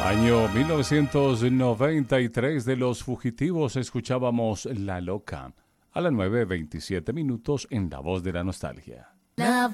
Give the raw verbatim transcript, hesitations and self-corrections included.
Año mil novecientos noventa y tres, de Los Fugitivos escuchábamos La Loca a las nueve veintisiete minutos en La Voz de la Nostalgia. La